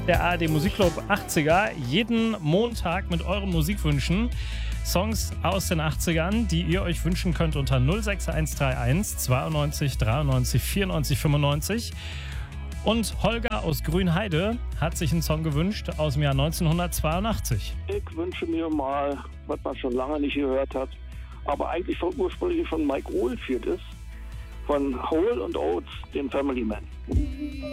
der ARD Musikclub 80er. Jeden Montag mit euren Musikwünschen. Songs aus den 80ern, die ihr euch wünschen könnt unter 06131 92 93 94 95. Und Holger aus Grünheide hat sich einen Song gewünscht aus dem Jahr 1982. Ich wünsche mir mal, was man schon lange nicht gehört hat, aber eigentlich ursprünglich von Mike Oldfield ist, von Hole and Oates, dem Family Man.